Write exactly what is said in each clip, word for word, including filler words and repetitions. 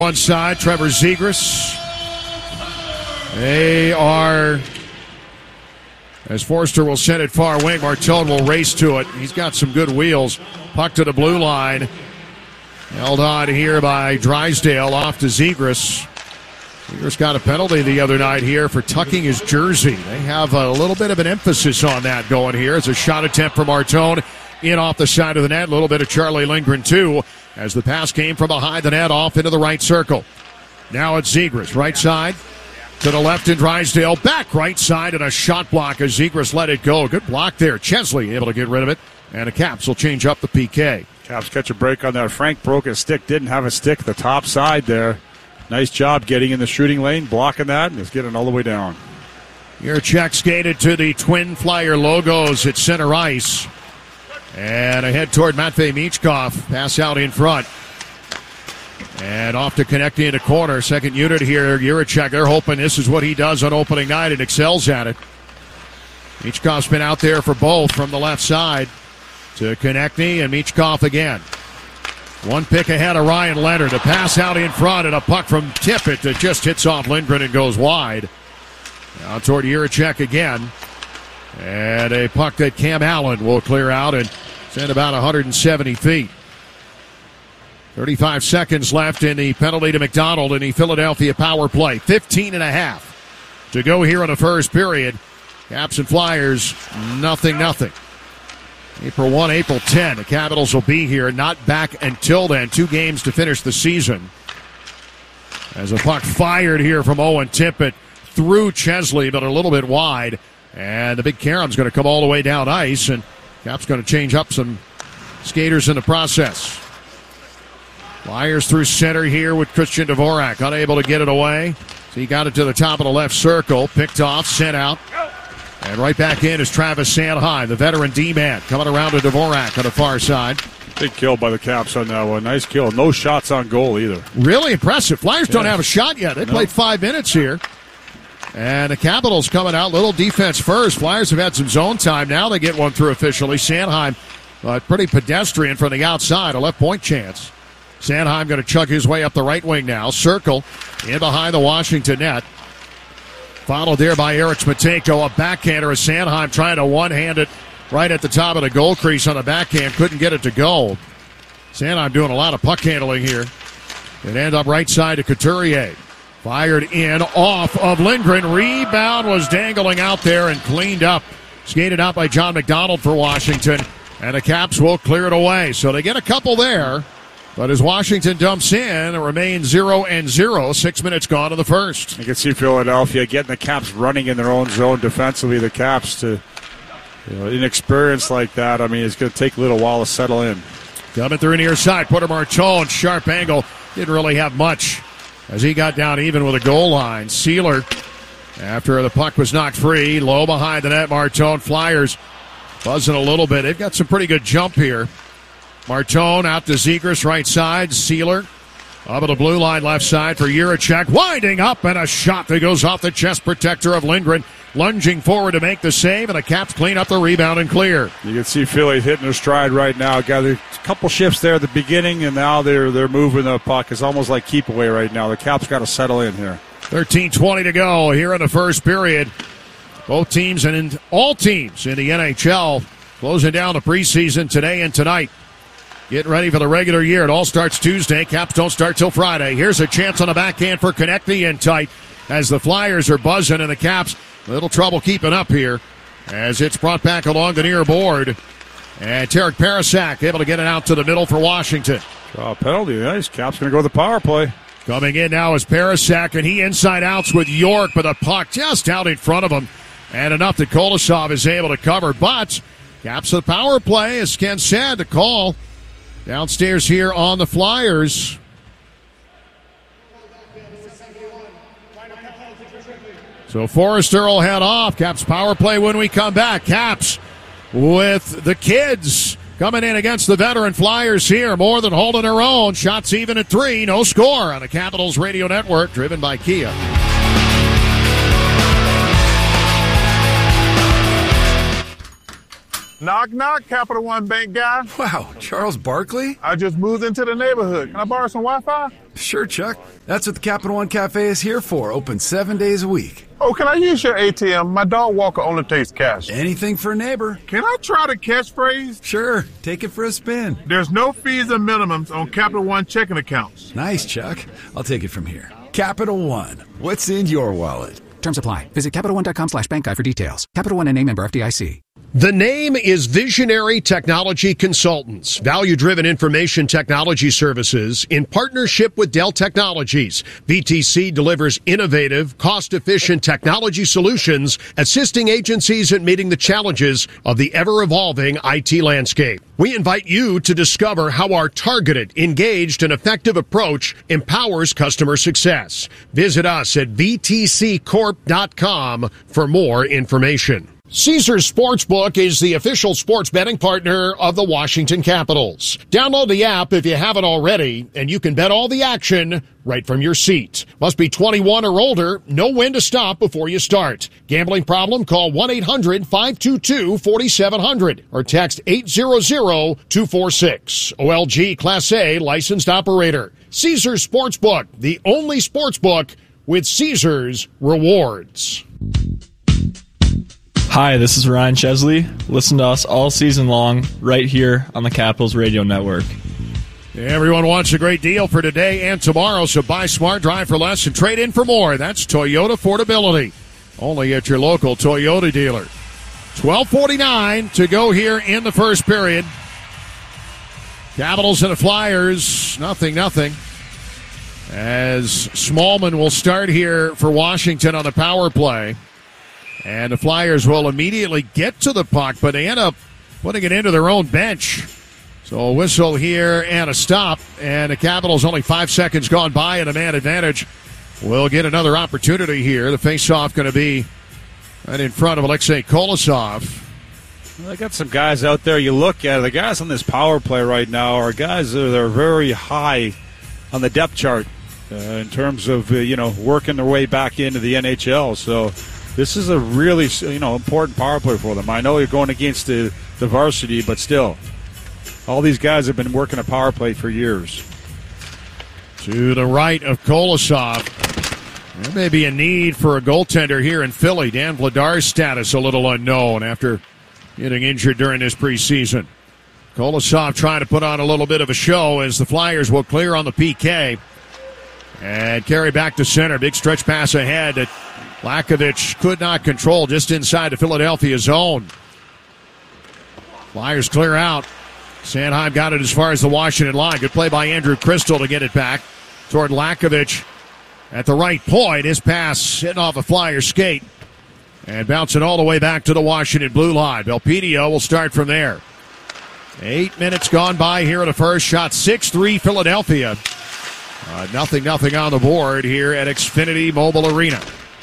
One side, Trevor Zegras. They are, as Forster will send it far wing, Martone will race to it. He's got some good wheels. Puck to the blue line. Held on here by Drysdale off to Zegras. Zegras got a penalty the other night here for tucking his jersey. They have a little bit of an emphasis on that going here. It's a shot attempt from Martone in off the side of the net. A little bit of Charlie Lindgren too, as the pass came from behind the net off into the right circle. Now it's Zegras, right side to the left in Drysdale, back right side, and a shot block as Zegras let it go. Good block there. Chesley able to get rid of it, and the Caps will change up the P K. Caps catch a break on that. Frank broke his stick, didn't have a stick the top side there. Nice job getting in the shooting lane, blocking that, and it's getting all the way down. Jiricek skated to the Twin Flyer logos at center ice. And ahead toward Matvei Michkov. Pass out in front. And off to Konecny in the corner. Second unit here, Jiricek. They're hoping this is what he does on opening night and excels at it. Michkov's been out there for both from the left side to Konecny and Michkov again. One pick ahead of Ryan Leonard. A pass out in front and a puck from Tippett that just hits off Lindgren and goes wide. Now toward Jiricek again. And a puck that Cam Allen will clear out and send about one hundred seventy feet. thirty-five seconds left in the penalty to McDonald in the Philadelphia power play. fifteen and a half to go here in the first period. Caps and Flyers, nothing, nothing. April first, April tenth, the Capitals will be here, not back until then. Two games to finish the season. As a puck fired here from Owen Tippett through Chesley, but a little bit wide. And the big Karam's going to come all the way down ice, and Cap's going to change up some skaters in the process. Flyers through center here with Christian Dvorak, unable to get it away. So he got it to the top of the left circle, picked off, sent out. And right back in is Travis Sanheim, the veteran D-man, coming around to Dvorak on the far side. Big kill by the Caps on that one. Nice kill. No shots on goal either. Really impressive. Flyers yeah. don't have a shot yet. They no. played five minutes here. And the Capitals coming out, little defense first. Flyers have had some zone time. Now they get one through officially. Sanheim, uh, pretty pedestrian from the outside, a left point chance. Sanheim going to chug his way up the right wing now. Circle in behind the Washington net. Followed there by Eric Smetanko, a backhander of Sanheim trying to one-hand it right at the top of the goal crease on the backhand. Couldn't get it to go. Sanheim doing a lot of puck handling here. It end up right side to Couturier. Fired in off of Lindgren. Rebound was dangling out there and cleaned up. Skated out by John McDonald for Washington. And the Caps will clear it away. So they get a couple there. But as Washington dumps in, it remains zero and zero. Six minutes gone in the first. You can see Philadelphia getting the Caps running in their own zone defensively. The Caps to, you know, inexperience like that. I mean, it's going to take a little while to settle in. Coming through near side. Put Martone, sharp angle. Didn't really have much as he got down even with a goal line. Sealer, after the puck was knocked free, low behind the net. Martone. Flyers buzzing a little bit. They've got some pretty good jump here. Martone out to Zegras, right side. Sealer up at the blue line, left side for Jiricek. Winding up, and a shot that goes off the chest protector of Lindgren. Lunging forward to make the save, and the Caps clean up the rebound and clear. You can see Philly hitting their stride right now. Got a couple shifts there at the beginning, and now they're they're moving the puck. It's almost like keep away right now. The Caps got to settle in here. thirteen twenty to go here in the first period. Both teams and in, all teams in the N H L closing down the preseason today and tonight. Getting ready for the regular year. It all starts Tuesday. Caps don't start till Friday. Here's a chance on the backhand for Konecny in tight as the Flyers are buzzing and the Caps a little trouble keeping up here as it's brought back along the near board. And Tarek Parasak able to get it out to the middle for Washington. Oh, penalty. Nice. Caps going to go to the power play. Coming in now is Parasak, and he inside outs with York, but the puck just out in front of him. And enough that Kolosov is able to cover. But Caps the power play, as Ken said, to call. Downstairs here on the Flyers. So Forrester will head off. Caps power play when we come back. Caps with the kids coming in against the veteran Flyers here. More than holding their own. Shots even at three. No score on the Capitals Radio Network, driven by Kia. Knock, knock, Capital One Bank guy. Wow, Charles Barkley? I just moved into the neighborhood. Can I borrow some Wi-Fi? Sure, Chuck. That's what the Capital One Cafe is here for, open seven days a week. Oh, can I use your A T M? My dog walker only takes cash. Anything for a neighbor. Can I try the catchphrase? Sure, take it for a spin. There's no fees and minimums on Capital One checking accounts. Nice, Chuck. I'll take it from here. Capital One, what's in your wallet? Terms apply. Visit CapitalOne.com slash bank guide for details. Capital One and name member F D I C. The name is Visionary Technology Consultants, value-driven information technology services in partnership with Dell Technologies. V T C delivers innovative, cost-efficient technology solutions, assisting agencies in meeting the challenges of the ever-evolving I T landscape. We invite you to discover how our targeted, engaged, and effective approach empowers customer success. Visit us at V T C corp dot com for more information. Caesars Sportsbook is the official sports betting partner of the Washington Capitals. Download the app if you haven't already, and you can bet all the action right from your seat. Must be twenty-one or older. Know when to stop before you start. Gambling problem? Call one eight hundred five two two four seven zero zero or text eight hundred two four six. O L G Class A licensed operator. Caesars Sportsbook, the only sportsbook with Caesars rewards. Hi, this is Ryan Chesley. Listen to us all season long right here on the Capitals Radio Network. Everyone wants a great deal for today and tomorrow, so buy smart, drive for less, and trade in for more. That's Toyota Affordability. Only at your local Toyota dealer. twelve forty-nine to go here in the first period. Capitals and the Flyers, nothing, nothing. As Smallman will start here for Washington on the power play. And the Flyers will immediately get to the puck, but they end up putting it into their own bench. So a whistle here and a stop. And the Capitals, only five seconds gone by and a man advantage, will get another opportunity here. The faceoff going to be right in front of Alexei Kolosov. Well, they got some guys out there. You look at it, the guys on this power play right now are guys that are very high on the depth chart uh, in terms of, uh, you know, working their way back into the N H L. So this is a really, you know, important power play for them. I know you're going against the, the varsity, but still, all these guys have been working a power play for years. To the right of Kolosov. There may be a need for a goaltender here in Philly. Dan Vladar's status a little unknown after getting injured during this preseason. Kolosov trying to put on a little bit of a show as the Flyers will clear on the P K. And carry back to center. Big stretch pass ahead that Lakovic could not control just inside the Philadelphia zone. Flyers clear out. Sanheim got it as far as the Washington line. Good play by Andrew Crystal to get it back toward Lakovic at the right point. His pass hitting off a Flyers skate and bouncing all the way back to the Washington blue line. Belpedio will start from there. Eight minutes gone by here in the first. Shot six three Philadelphia. Uh, nothing, nothing on the board here at Xfinity Mobile Arena.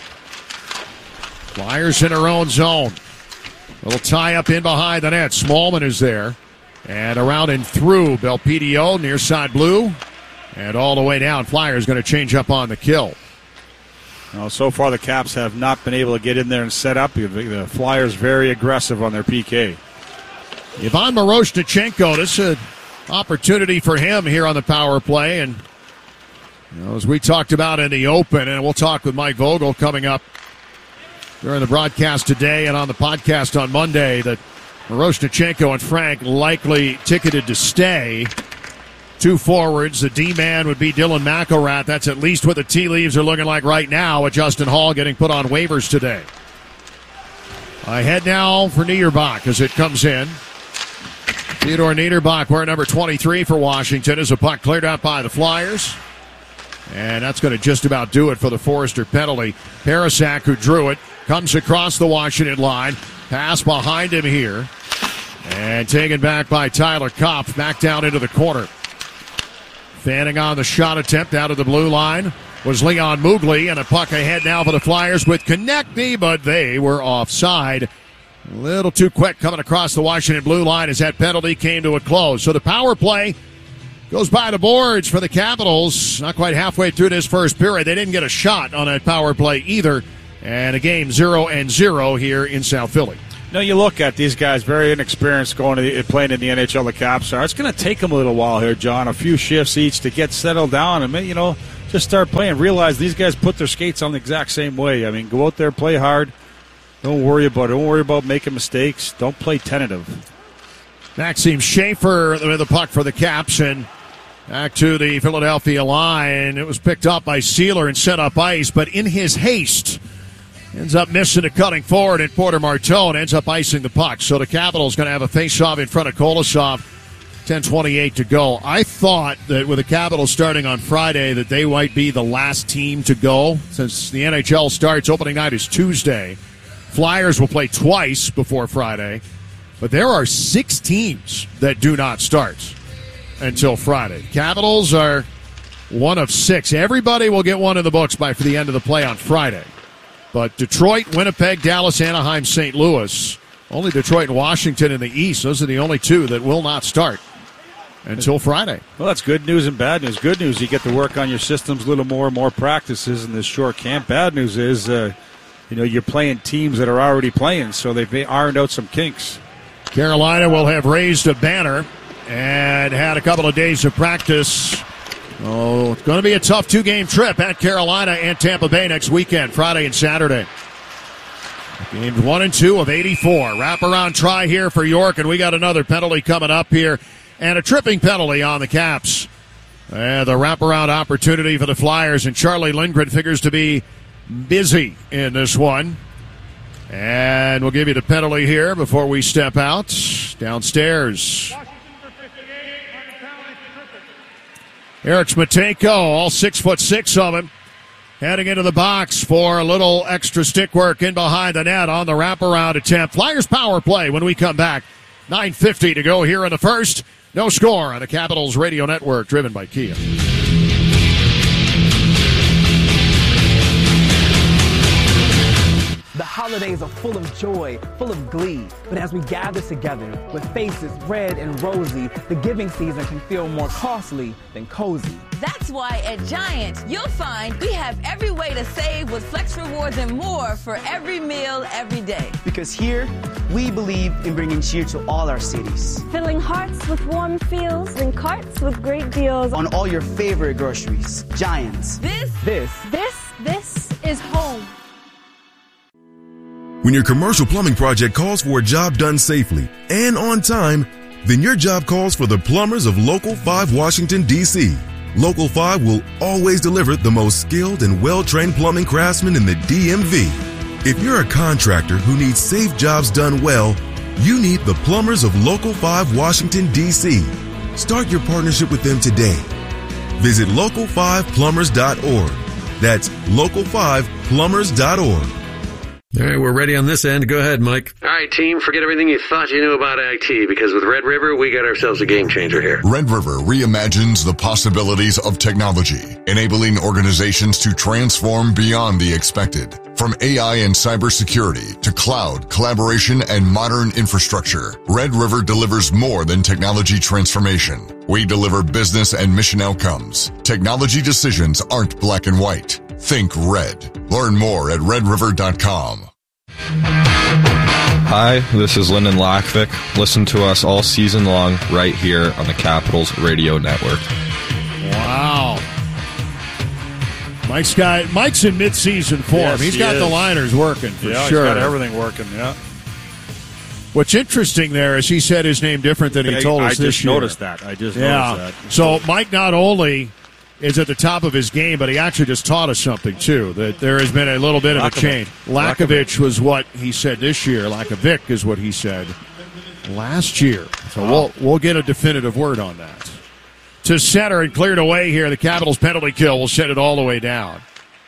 Flyers in their own zone. Little tie up in behind the net. Smallman is there. And around and through Belpedio, near side blue. And all the way down. Flyers going to change up on the kill. Well, so far the Caps have not been able to get in there and set up. The Flyers very aggressive on their P K. Ivan Miroshnichenko, this is an opportunity for him here on the power play. And you know, as we talked about in the open, and we'll talk with Mike Vogel coming up during the broadcast today and on the podcast on Monday, that Miroshnichenko and Frank likely ticketed to stay. Two forwards. The D-man would be Dylan McElrath. That's at least what the tea leaves are looking like right now, with Justin Hall getting put on waivers today. Ahead now for Niederbach as it comes in. Theodore Niederbach wearing number twenty-three for Washington as a puck cleared out by the Flyers. And that's going to just about do it for the Forrester penalty. Parasak, who drew it, comes across the Washington line. Pass behind him here. And taken back by Tyler Kopf, back down into the corner. Fanning on the shot attempt out of the blue line was Leon Mugli, and a puck ahead now for the Flyers with Konechny, but they were offside. A little too quick coming across the Washington blue line as that penalty came to a close. So the power play goes by the boards for the Capitals. Not quite halfway through this first period. They didn't get a shot on that power play either. And a game zero and zero here in South Philly. No, you look at these guys, very inexperienced going to the, playing in the N H L, the Caps are. It's going to take them a little while here, John, a few shifts each to get settled down and, you know, just start playing. Realize these guys put their skates on the exact same way. I mean, go out there, play hard. Don't worry about it. Don't worry about making mistakes. Don't play tentative. Maxime Schaefer with the puck for the Caps, and back to the Philadelphia line. It was picked up by Sealer and set up ice, but in his haste, ends up missing a cutting forward, and Porter Martone ends up icing the puck. So the Capitals going to have a face-off in front of Kolosov. ten twenty-eight to go. I thought that with the Capitals starting on Friday that they might be the last team to go, since the N H L starts. Opening night is Tuesday. Flyers will play twice before Friday. But there are six teams that do not start until Friday. Capitals are one of six. Everybody will get one in the books by for the end of the play on Friday. But Detroit, Winnipeg, Dallas, Anaheim, Saint Louis, only Detroit and Washington in the East. Those are the only two that will not start until Friday. Well, that's good news and bad news. Good news, you get to work on your systems a little more, more practices in this short camp. Bad news is, uh, you know, you're playing teams that are already playing, so they've ironed out some kinks. Carolina will have raised a banner and had a couple of days of practice. Oh, it's going to be a tough two-game trip at Carolina and Tampa Bay next weekend, Friday and Saturday. Games one and two of eighty-four. Wraparound try here for York, and we got another penalty coming up here, and a tripping penalty on the Caps. And the wraparound opportunity for the Flyers, and Charlie Lindgren figures to be busy in this one. And we'll give you the penalty here before we step out. Downstairs, Eric Smetanko, all six foot six of him, heading into the box for a little extra stick work in behind the net on the wraparound attempt. Flyers power play when we come back. nine fifty to go here in the first. No score on the Capitals Radio Network, driven by Kia. The holidays are full of joy, full of glee. But as we gather together with faces red and rosy, the giving season can feel more costly than cozy. That's why at Giant, you'll find we have every way to save with Flex Rewards and more for every meal, every day. Because here, we believe in bringing cheer to all our cities. Filling hearts with warm feels and carts with great deals. On all your favorite groceries. Giants. This, this, this, this is home. When your commercial plumbing project calls for a job done safely and on time, then your job calls for the plumbers of Local five Washington, D C Local five will always deliver the most skilled and well-trained plumbing craftsmen in the D M V. If you're a contractor who needs safe jobs done well, you need the plumbers of Local five Washington, D C Start your partnership with them today. Visit local five plumbers dot org. That's local five plumbers dot org. All right, we're ready on this end. Go ahead, Mike. All right, team, forget everything you thought you knew about I T, because with Red River, we got ourselves a game changer here. Red River reimagines the possibilities of technology, enabling organizations to transform beyond the expected. From A I and cybersecurity to cloud, collaboration, and modern infrastructure, Red River delivers more than technology transformation. We deliver business and mission outcomes. Technology decisions aren't black and white. Think red. Learn more at red river dot com. Hi, this is Lyndon Lackvik. Listen to us all season long right here on the Capitals Radio Network. Wow. Mike's got Mike's in mid-season form. Yes, he's he got is. the liners working for yeah, sure. He's got everything working, yeah. What's interesting there is he said his name different than he I, told us I this just year. noticed that. I just yeah. noticed that. So Mike not only is at the top of his game, but he actually just taught us something, too, that there has been a little bit of a change. Lakovic was what he said this year. Lakovic is what he said last year. So we'll, we'll get a definitive word on that. To center and cleared away here. The Capitals penalty kill will set it all the way down.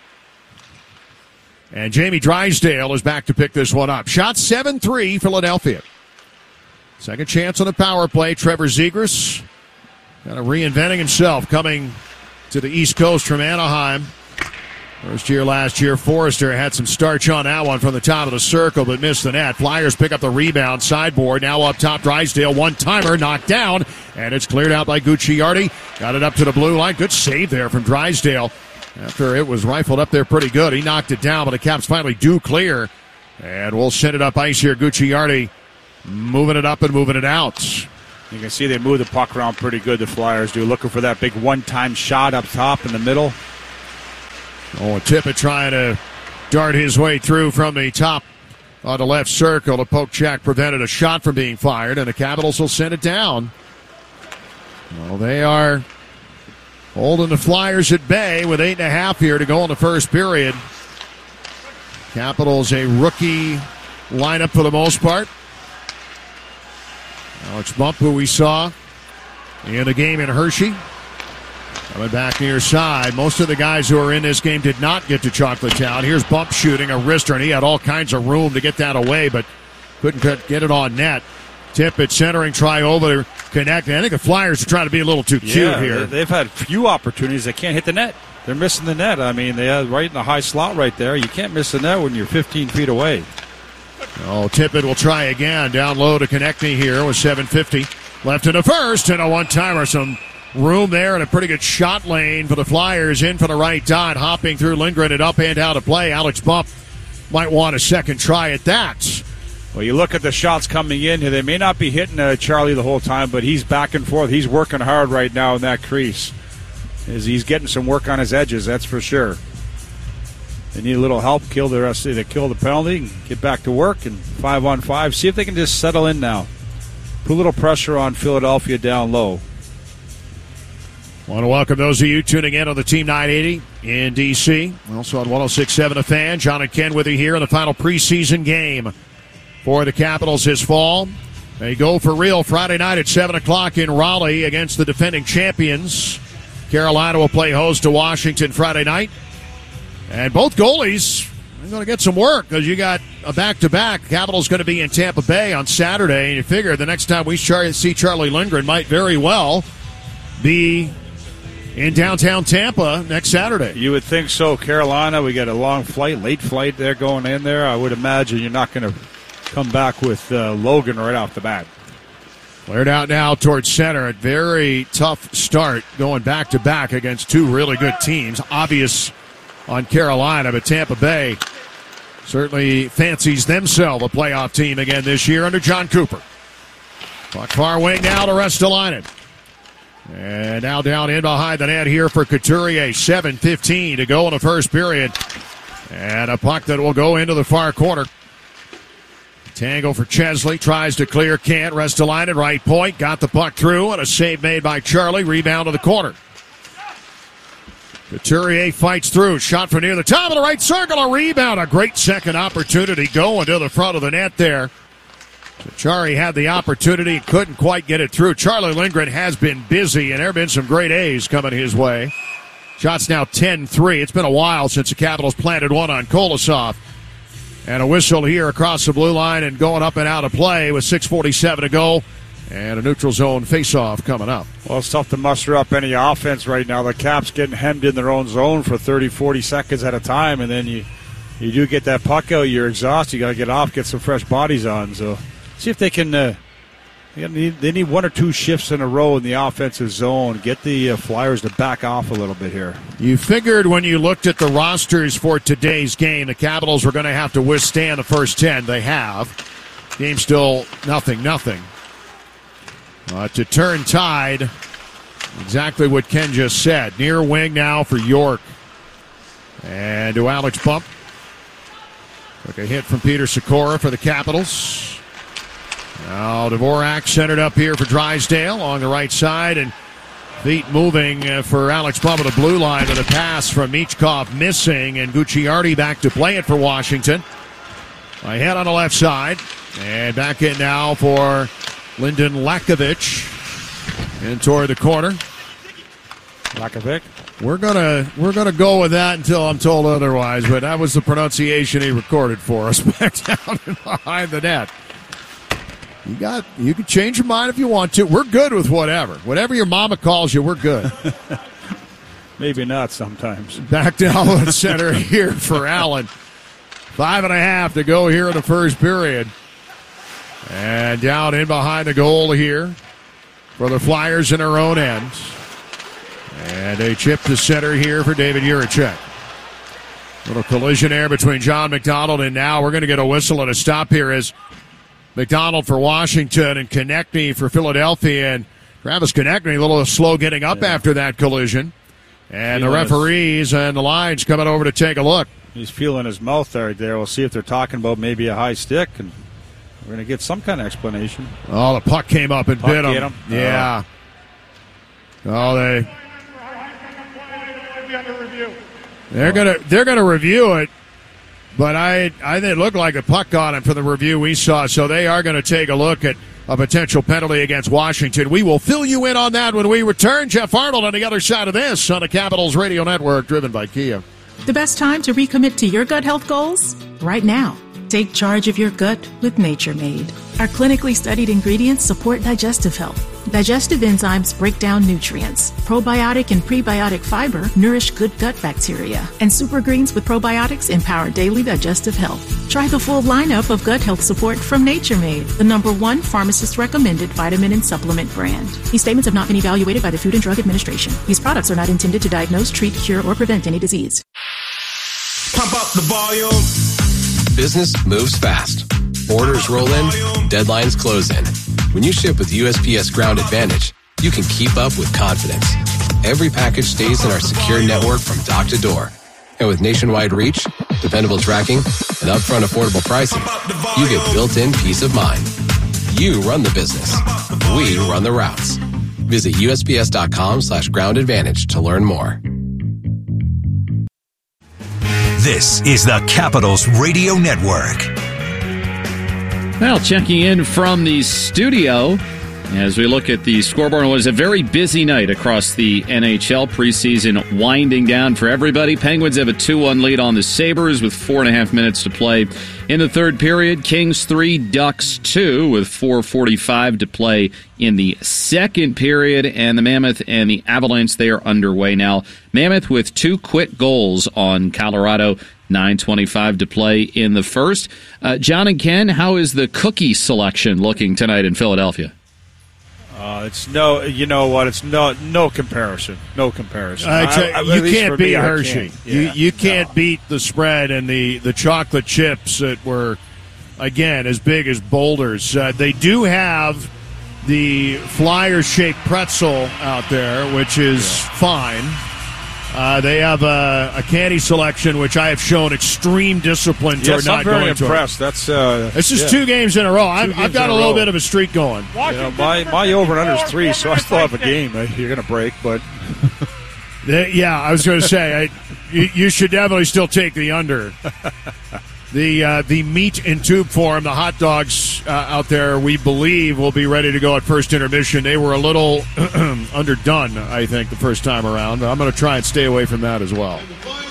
And Jamie Drysdale is back to pick this one up. Shot seven three, Philadelphia. Second chance on the power play. Trevor Zegras kind of reinventing himself, coming to the East Coast from Anaheim. First year last year, Forrester had some starch on that one from the top of the circle, but missed the net. Flyers pick up the rebound, sideboard. Now up top, Drysdale, one-timer, knocked down, and it's cleared out by Gucciardi. Got it up to the blue line. Good save there from Drysdale. After it was rifled up there pretty good, he knocked it down, but the Caps finally do clear And we'll send it up ice here. Gucciardi moving it up and moving it out. You can see they move the puck around pretty good, the Flyers do. Looking for that big one-time shot up top in the middle. Oh, and Tippett trying to dart his way through from the top on the left circle. The poke check prevented a shot from being fired, and the Capitals will send it down. Well, they are holding the Flyers at bay with eight and a half here to go in the first period. Capitals a rookie lineup for the most part. Alex Bump, who we saw in the game in Hershey, coming back near side. Most of the guys who are in this game did not get to Chocolate Town. Here's Bump shooting a wrister, and he had all kinds of room to get that away, but couldn't get it on net. Tippett centering, try over, connecting. I think the Flyers are trying to be a little too cute yeah, here. They've had few opportunities. They can't hit the net. They're missing the net. I mean, they are right in the high slot right there. You can't miss the net when you're fifteen feet away. Oh, Tippett will try again. Down low to Konechny here with seven fifty. Left in the first, and a one-timer. Some room there and a pretty good shot lane for the Flyers. In for the right dot, hopping through Lindgren and up and out of play. Alex Bump might want a second try at that. Well, you look at the shots coming in here. They may not be hitting uh, Charlie the whole time, but he's back and forth. He's working hard right now in that crease. As he's getting some work on his edges, that's for sure. They need a little help, kill the rest of the kill the penalty, and get back to work. And five on five, see if they can just settle in now. Put a little pressure on Philadelphia down low. Want to welcome those of you tuning in on the Team nine eighty in D C. Also on one oh six point seven The Fan. John and Ken with you here in the final preseason game for the Capitals this fall. They go for real Friday night at seven o'clock in Raleigh against the defending champions. Carolina will play host to Washington Friday night. And both goalies are going to get some work because you got a back-to-back. Capitals going to be in Tampa Bay on Saturday, and you figure the next time we see Charlie Lindgren might very well be in downtown Tampa next Saturday. You would think so. Carolina, we got a long flight, late flight there going in there. I would imagine you're not going to come back with uh, Logan right off the bat. Cleared out now towards center. A very tough start going back-to-back against two really good teams. Obvious on Carolina, but Tampa Bay certainly fancies themselves a playoff team again this year under John Cooper. Puck far wing now to Ristolainen. And now down in behind the net here for Couturier. seven fifteen to go in the first period. And a puck that will go into the far corner. Tango for Chesley. Tries to clear, can't. Ristolainen, right point. Got the puck through, and a save made by Charlie. Rebound to the corner. Couturier fights through. Shot from near the top of the right circle. A rebound. A great second opportunity going to the front of the net there. Chari had the opportunity, couldn't quite get it through. Charlie Lindgren has been busy, and there have been some great A's coming his way. Shots now ten three. It's been a while since the Capitals planted one on Kolosov. And a whistle here across the blue line and going up and out of play with six forty-seven to go. And a neutral zone faceoff coming up. Well, it's tough to muster up any offense right now. The Caps getting hemmed in their own zone for thirty, forty seconds at a time, and then you you do get that puck out, you're exhausted. You got to get off, get some fresh bodies on. So see if they can uh, they need, they need one or two shifts in a row in the offensive zone. Get the uh, Flyers to back off a little bit here. You figured when you looked at the rosters for today's game, the Capitals were going to have to withstand the first ten. They have. Game still nothing, nothing. Uh, to turn tide, exactly what Ken just said. Near wing now for York. And to Alex Bump. Took a hit from Peter Sikora for the Capitals. Now Dvorak centered up here for Drysdale along the right side, and feet moving for Alex Bump at the blue line with a pass from Michkov missing, and Gucciardi back to play it for Washington. Ahead on the left side, and back in now for Lyndon Lakovic in toward the corner. Lakovic. We're gonna we're gonna go with that until I'm told otherwise, but that was the pronunciation he recorded for us back down behind the net. You got you can change your mind if you want to. We're good with whatever. Whatever your mama calls you, we're good. Maybe not sometimes. Back down the center here for Allen. Five and a half to go here in the first period. And down in behind the goal here for the Flyers in their own end. And a chip to center here for David Jiricek. Little collision there between John McDonald, and now we're going to get a whistle and a stop here as McDonald for Washington and Konechny for Philadelphia. And Travis Konechny a little slow getting up yeah. after that collision. And feeling the referees his, and the lines coming over to take a look. He's feeling his mouth right there. We'll see if they're talking about maybe a high stick, and we're going to get some kind of explanation. Oh, the puck came up and puck bit him. him. Yeah. Oh, oh they... They're gonna they're gonna review it, but I I think it looked like a puck on him from the review we saw. So they are going to take a look at a potential penalty against Washington. We will fill you in on that when we return. Jeff Arnold on the other side of this on the Capitals Radio Network, driven by Kia. The best time to recommit to your gut health goals? Right now. Take charge of your gut with Nature Made. Our clinically studied ingredients support digestive health. Digestive enzymes break down nutrients. Probiotic and prebiotic fiber nourish good gut bacteria. And super greens with probiotics empower daily digestive health. Try the full lineup of gut health support from Nature Made, the number one pharmacist-recommended vitamin and supplement brand. These statements have not been evaluated by the Food and Drug Administration. These products are not intended to diagnose, treat, cure, or prevent any disease. Pump up the volume. Business moves fast. Orders roll in, deadlines close in. When you ship with U S P S Ground Advantage, you can keep up with confidence. Every package stays in our secure network from dock to door. And with nationwide reach, dependable tracking, and upfront affordable pricing, you get built-in peace of mind. You run the business. We run the routes. Visit USPS.com slash ground advantage to learn more. This is the Capitals Radio Network. Well, checking in from the studio as we look at the scoreboard. It was a very busy night across the N H L. Preseason winding down for everybody. Penguins have a two one lead on the Sabres with four and a half minutes to play in the third period. Kings three, Ducks two with four forty-five to play in the second period. And the Mammoth and the Avalanche, they are underway now. Mammoth with two quick goals on Colorado. nine twenty-five to play in the first. Uh, John and Ken, how is the cookie selection looking tonight in Philadelphia? Uh, it's no, you know what? It's no, no comparison. No comparison. I tell, I, I, you can't beat me, Hershey. Can't. You Yeah, you can't no. beat the spread and the, the chocolate chips that were, again, as big as boulders. Uh, they do have the Flyer-shaped pretzel out there, which is yeah. fine. Uh, they have a, a candy selection, which I have shown extreme discipline toward yes, not I'm very going to. impressed. That's uh, this is yeah. two games in a row. I've, I've got a, a little bit of a streak going. You know, my my over and under is three, so I still have a game. You're going to break, but yeah, I was going to say I, you, you should definitely still take the under. The uh, the meat in tube form, the hot dogs uh, out there, we believe will be ready to go at first intermission. They were a little underdone, I think, the first time around. I'm going to try and stay away from that as well.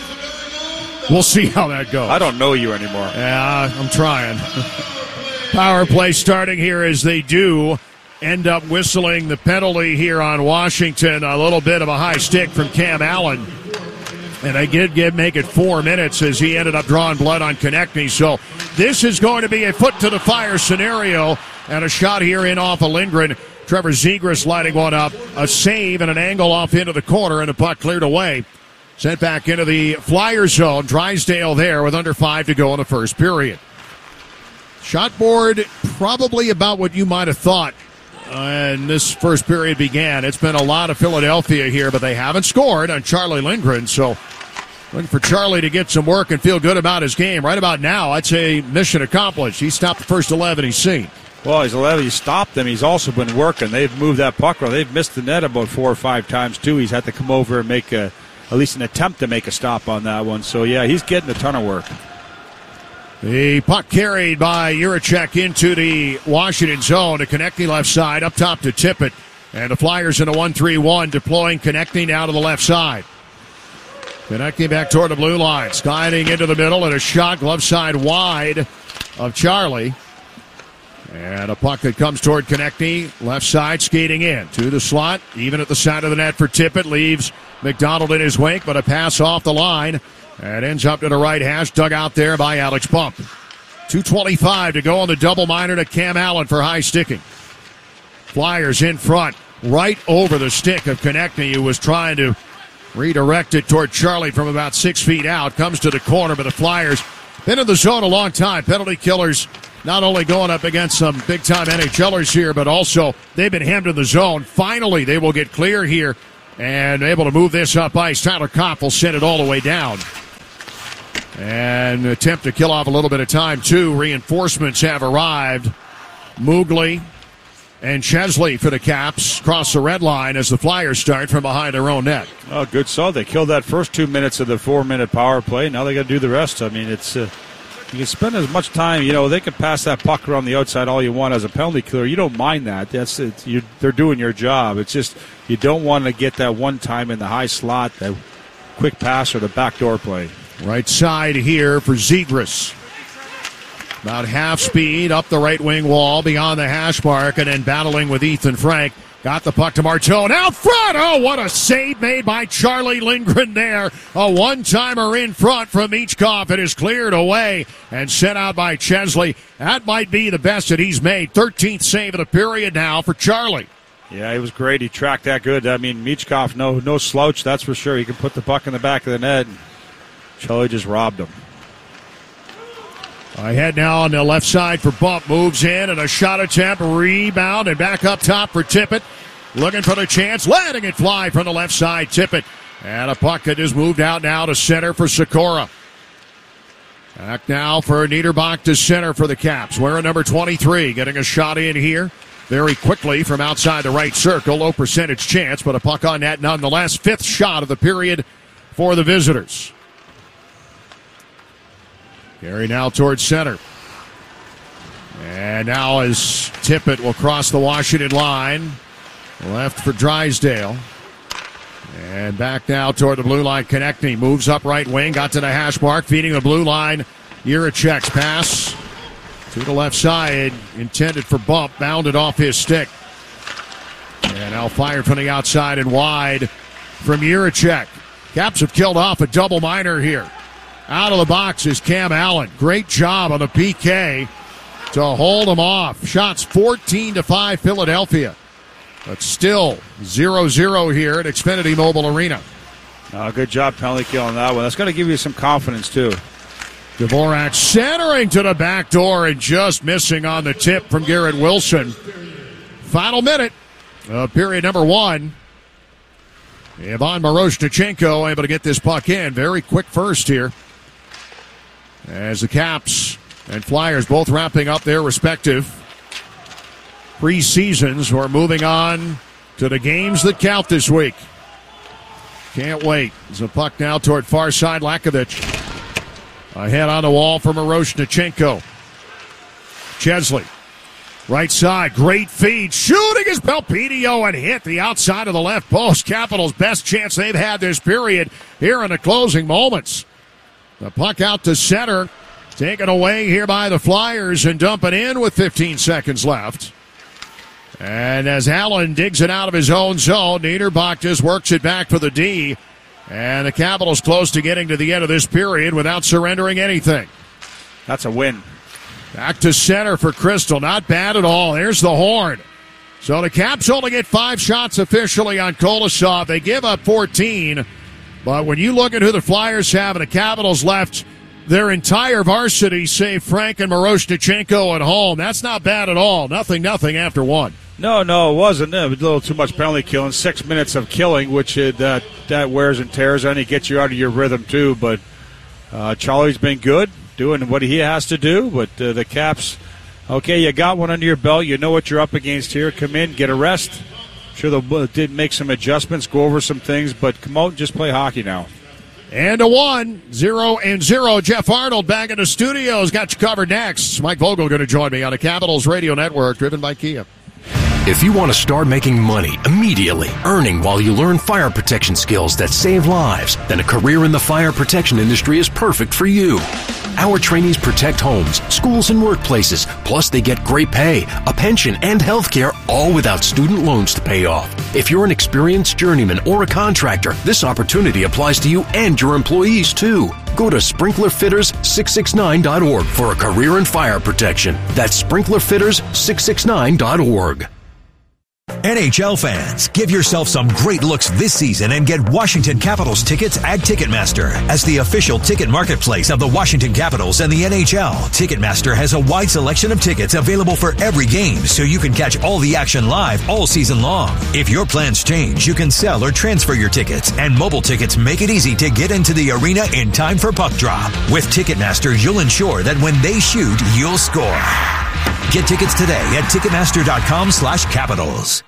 We'll see how that goes. I don't know you anymore. Yeah, I'm trying. Power play starting here as they do end up whistling the penalty here on Washington. A little bit of a high stick from Cam Allen. And they did give, make it four minutes as he ended up drawing blood on Konechny. So this is going to be a foot-to-the-fire scenario. And a shot here in off of Lindgren. Trevor Zegras lighting one up. A save and an angle off into the corner, and the puck cleared away. Sent back into the Flyer zone. Drysdale there with under five to go in the first period. Shot board probably about what you might have thought when this first period began. It's been a lot of Philadelphia here, but they haven't scored on Charlie Lindgren. So looking for Charlie to get some work and feel good about his game. Right about now, I'd say mission accomplished. He stopped the first eleven he's seen. Well, he's eleven. He stopped them. He's also been working. They've moved that puck around. They've missed the net about four or five times, too. He's had to come over and make a, at least an attempt to make a stop on that one. So, yeah, he's getting a ton of work. The puck carried by Jiricek into the Washington zone to Konechny left side, up top to Tippett. And the Flyers in a one three one, deploying Konechny now to the left side. Konechny back toward the blue line, sliding into the middle, and a shot glove side wide of Charlie. And a puck that comes toward Konechny, left side, skating in to the slot, even at the side of the net for Tippett, leaves McDonald in his wake, but a pass off the line. And ends up to the right hash, dug out there by Alex Bump. two twenty-five to go on the double minor to Cam Allen for high sticking. Flyers in front, right over the stick of Konechny, who was trying to Redirected toward Charlie from about six feet out. Comes to the corner, but the Flyers been in the zone a long time. Penalty killers not only going up against some big-time N H Lers here, but also they've been hemmed in the zone. Finally, they will get clear here and able to move this up ice. Tyler Kopp will send it all the way down. And attempt to kill off a little bit of time, too. Reinforcements have arrived. Mugli and Chesley for the Caps cross the red line as the Flyers start from behind their own net. Oh, good saw. They killed that first two minutes of the four-minute power play. Now they got to do the rest. I mean, it's uh, you can spend as much time. You know, they can pass that puck around the outside all you want as a penalty killer. You don't mind that. That's it. You, they're doing your job. It's just you don't want to get that one time in the high slot, that quick pass or the backdoor play. Right side here for Zegras. About half speed up the right wing wall beyond the hash mark and then battling with Ethan Frank. Got the puck to Martone out front. Oh, what a save made by Charlie Lindgren there. A one-timer in front from Michkov. It is cleared away and sent out by Chesley. That might be the best that he's made. thirteenth save of the period now for Charlie. Yeah, he was great. He tracked that good. I mean, Michkov, no, no slouch, that's for sure. He can put the puck in the back of the net. Charlie just robbed him. Ahead now on the left side for Bump. Moves in and a shot attempt. Rebound and back up top for Tippett. Looking for the chance. Letting it fly from the left side. Tippett. And a puck that is moved out now to center for Sikora. Back now for Niederbach to center for the Caps. Wearing number twenty-three. Getting a shot in here very quickly from outside the right circle. Low percentage chance, but a puck on net nonetheless. Fifth shot of the period for the visitors. Gary now towards center. And now as Tippett will cross the Washington line. Left for Drysdale. And back now toward the blue line. Konechny moves up right wing. Got to the hash mark. Feeding the blue line. Jiricek's pass to the left side. Intended for Bump. Bounded off his stick. And now fired from the outside and wide from Jiricek. Caps have killed off a double minor here. Out of the box is Cam Allen. Great job on the P K to hold him off. Shots fourteen to five Philadelphia. But still zero zero here at Xfinity Mobile Arena. Uh, good job penalty kill on that one. That's going to give you some confidence, too. Dvorak centering to the back door and just missing on the tip from Garrett Wilson. Final minute of period number one. Ivan Miroshnichenko able to get this puck in. Very quick first here. As the Caps and Flyers both wrapping up their respective pre-seasons. We're moving on to the games that count this week. Can't wait. There's a puck now toward far side. Lakovic ahead on the wall for Miroshnichenko. Chesley. Right side. Great feed. Shooting is Belpedio and hit the outside of the left post. Capitals' best chance they've had this period here in the closing moments. The puck out to center. Taken away here by the Flyers and dump it in with fifteen seconds left. And as Allen digs it out of his own zone, Niederbach just works it back for the D. And the Capitals close to getting to the end of this period without surrendering anything. That's a win. Back to center for Crystal. Not bad at all. There's the horn. So the Caps only get five shots officially on Kolosov. They give up fourteen. But when you look at who the Flyers have and the Capitals left their entire varsity, save Frank and Miroshnichenko at home, that's not bad at all. Nothing, nothing after one. No, no, it wasn't. It was a little too much penalty killing. Six minutes of killing, which it, uh, that wears and tears on you, gets you out of your rhythm too. But uh, Charlie's been good, doing what he has to do. But uh, the Caps, okay, you got one under your belt. You know what you're up against here. Come in, get a rest. Sure, they did make some adjustments, go over some things, but come out and just play hockey now. And a one, zero and zero. Jeff Arnold back in the studios. Got you covered next. Mike Vogel going to join me on the Capitals Radio Network, driven by Kia. If you want to start making money immediately, earning while you learn fire protection skills that save lives, then a career in the fire protection industry is perfect for you. Our trainees protect homes, schools, and workplaces. Plus, they get great pay, a pension, and health care, all without student loans to pay off. If you're an experienced journeyman or a contractor, this opportunity applies to you and your employees, too. Go to sprinkler fitters six six nine dot org for a career in fire protection. That's sprinkler fitters six six nine dot org. N H L fans, give yourself some great looks this season and get Washington Capitals tickets at Ticketmaster. As the official ticket marketplace of the Washington Capitals and the N H L, Ticketmaster has a wide selection of tickets available for every game, so you can catch all the action live all season long. If your plans change, you can sell or transfer your tickets, and mobile tickets make it easy to get into the arena in time for puck drop. With Ticketmaster, you'll ensure that when they shoot, you'll score. Get tickets today at Ticketmaster.com slash Capitals.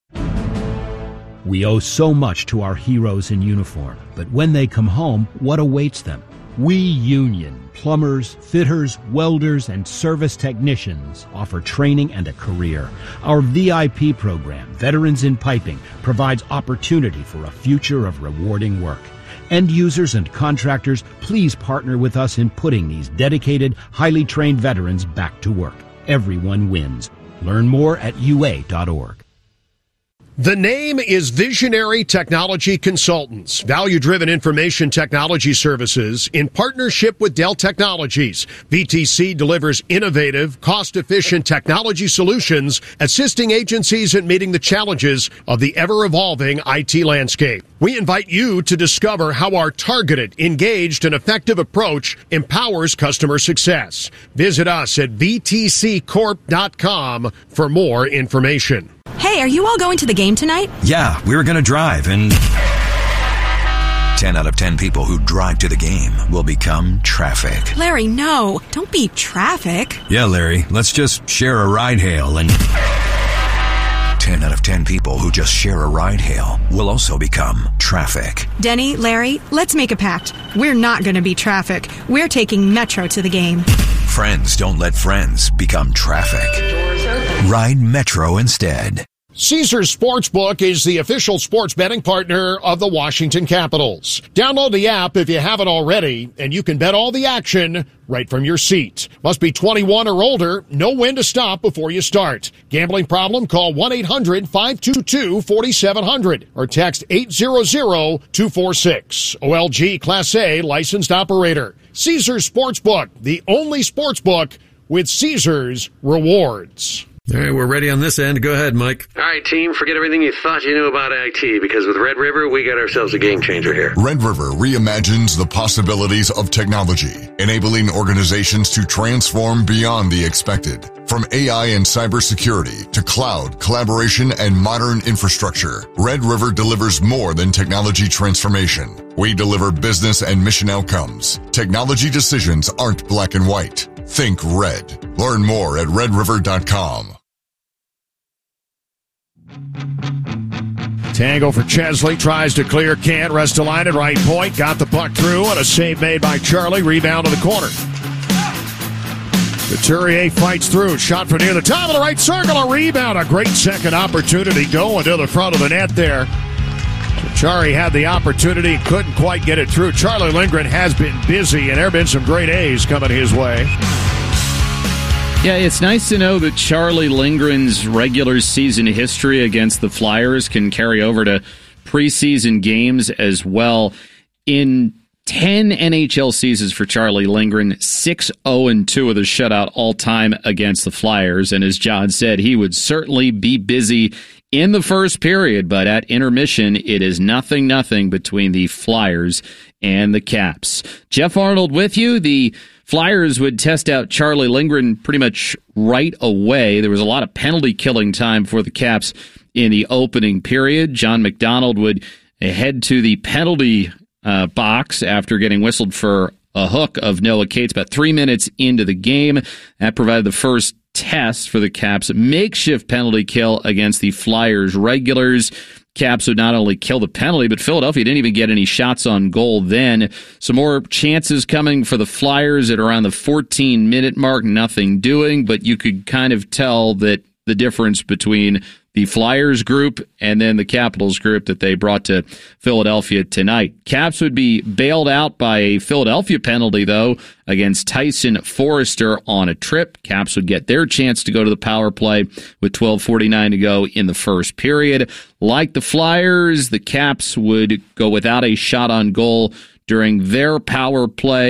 We owe so much to our heroes in uniform, but when they come home, what awaits them? We Union, plumbers, fitters, welders, and service technicians offer training and a career. Our V I P program, Veterans in Piping, provides opportunity for a future of rewarding work. End users and contractors, please partner with us in putting these dedicated, highly trained veterans back to work. Everyone wins. Learn more at U A dot org. The name is Visionary Technology Consultants, value-driven information technology services in partnership with Dell Technologies. V T C delivers innovative, cost-efficient technology solutions, assisting agencies in meeting the challenges of the ever-evolving I T landscape. We invite you to discover how our targeted, engaged, and effective approach empowers customer success. Visit us at V T C corp dot com for more information. Hey, are you all going to the game tonight? Yeah, we were going to drive, and ten out of ten people who drive to the game will become traffic. Larry, no. Don't be traffic. Yeah, Larry, let's just share a ride hail, and ten out of ten people who just share a ride hail will also become traffic. Denny, Larry, let's make a pact. We're not going to be traffic. We're taking Metro to the game. Friends don't let friends become traffic. Ride Metro instead. Caesars Sportsbook is the official sports betting partner of the Washington Capitals. Download the app if you haven't already, and you can bet all the action right from your seat. Must be twenty-one or older. Know when to stop before you start. Gambling problem? Call one eight hundred five two two four seven zero zero or text eight hundred two four six. O L G Class A licensed operator. Caesars Sportsbook, the only sportsbook with Caesars rewards. All right, we're ready on this end. Go ahead, Mike. All right, team, forget everything you thought you knew about I T, because with Red River, we got ourselves a game changer here. Red River reimagines the possibilities of technology, enabling organizations to transform beyond the expected. From A I and cybersecurity to cloud, collaboration, and modern infrastructure, Red River delivers more than technology transformation. We deliver business and mission outcomes. Technology decisions aren't black and white. Think red. Learn more at red river dot com. Tango for Chesley, tries to clear, can't, rest to line at right point, got the puck through, and a save made by Charlie, rebound to the corner. Couturier fights through, shot from near the top of the right circle, a rebound, a great second opportunity going to the front of the net there. Chari had the opportunity, couldn't quite get it through. Charlie Lindgren has been busy, and there have been some great A's coming his way. Yeah, it's nice to know that Charlie Lindgren's regular season history against the Flyers can carry over to preseason games as well. In ten N H L seasons for Charlie Lindgren, six oh and two with a shutout all-time against the Flyers. And as John said, he would certainly be busy in the first period, but at intermission, it is nothing, nothing between the Flyers and the Caps. Jeff Arnold with you. The Flyers would test out Charlie Lindgren pretty much right away. There was a lot of penalty killing time for the Caps in the opening period. John McDonald would head to the penalty uh, box after getting whistled for a hook of Noah Cates about three minutes into the game. That provided the first test for the Caps' makeshift penalty kill against the Flyers regulars. Caps would not only kill the penalty, but Philadelphia didn't even get any shots on goal then. Some more chances coming for the Flyers at around the fourteen-minute mark, nothing doing, but you could kind of tell that the difference between the Flyers group and then the Capitals group that they brought to Philadelphia tonight. Caps would be bailed out by a Philadelphia penalty, though, against Tyson Forrester on a trip. Caps would get their chance to go to the power play with twelve forty-nine to go in the first period. Like the Flyers, the Caps would go without a shot on goal during their power play.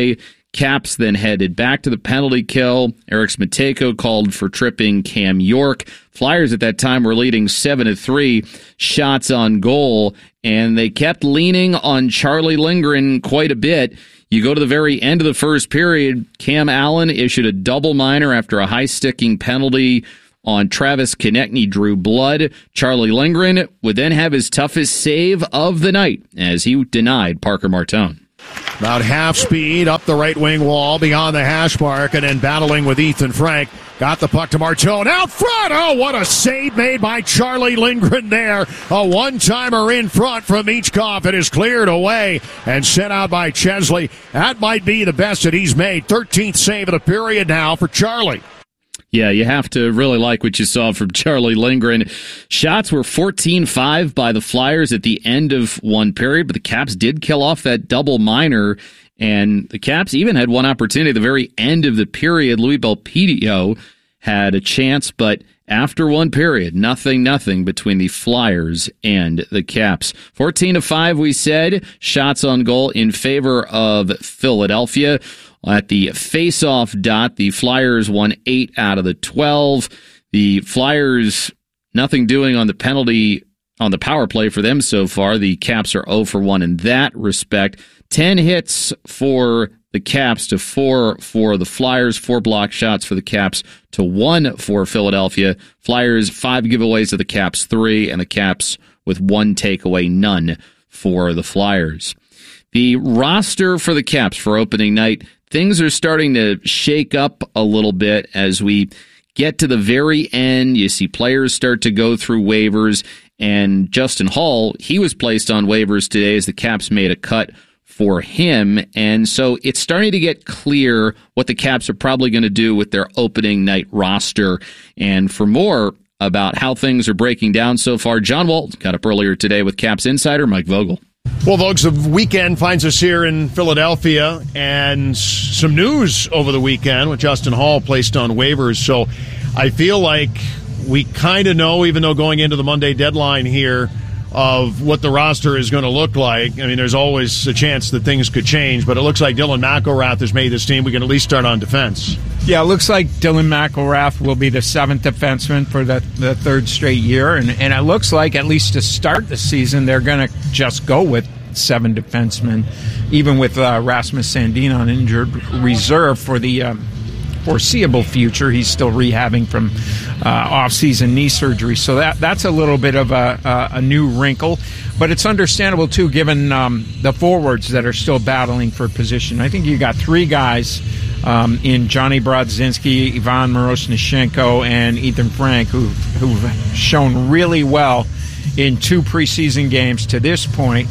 Caps then headed back to the penalty kill. Eric Smateko called for tripping Cam York. Flyers at that time were leading seven to three shots on goal, and they kept leaning on Charlie Lindgren quite a bit. You go to the very end of the first period, Cam Allen issued a double minor after a high-sticking penalty on Travis Konechny drew blood. Charlie Lindgren would then have his toughest save of the night as he denied Parker Martone. About half speed up the right wing wall beyond the hash mark and then battling with Ethan Frank. Got the puck to Martone out front. Oh, what a save made by Charlie Lindgren there. A one-timer in front from Michkov. It is cleared away and sent out by Chesley. That might be the best that he's made. thirteenth save of the period now for Charlie. Yeah, you have to really like what you saw from Charlie Lindgren. Shots were fourteen five by the Flyers at the end of one period, but the Caps did kill off that double minor, and the Caps even had one opportunity at the very end of the period. Louis Belpedio had a chance, but after one period, nothing, nothing between the Flyers and the Caps. fourteen to five, we said. Shots on goal in favor of Philadelphia. At the face-off dot, the Flyers won eight out of the twelve. The Flyers, nothing doing on the penalty, on the power play for them so far. The Caps are zero for one in that respect. ten hits for the Caps to four for the Flyers. Four block shots for the Caps to one for Philadelphia. Flyers, five giveaways to the Caps, three, and the Caps with one takeaway, none for the Flyers. The roster for the Caps for opening night, things are starting to shake up a little bit as we get to the very end. You see players start to go through waivers, and Justin Hall, he was placed on waivers today as the Caps made a cut for him, and so it's starting to get clear what the Caps are probably going to do with their opening night roster. And for more about how things are breaking down so far, John Walton got up earlier today with Caps insider Mike Vogel. Well, folks, the weekend finds us here in Philadelphia, and some news over the weekend with Justin Hall placed on waivers. So I feel like we kind of know, even though going into the Monday deadline here, of what the roster is going to look like. I mean, there's always a chance that things could change, but it looks like Dylan McIlrath has made this team. We can at least start on defense. Yeah, it looks like Dylan McIlrath will be the seventh defenseman for the, the third straight year, and, and it looks like, at least to start the season, they're going to just go with seven defensemen, even with uh, Rasmus Sandin on injured reserve for the um, foreseeable future. He's still rehabbing from uh, off-season knee surgery, so that that's a little bit of a, a, a new wrinkle. But it's understandable, too, given um, the forwards that are still battling for position. I think you got three guys um, in Johnny Brodzinski, Ivan Miroshnichenko, and Ethan Frank who, who've shown really well in two preseason games to this point.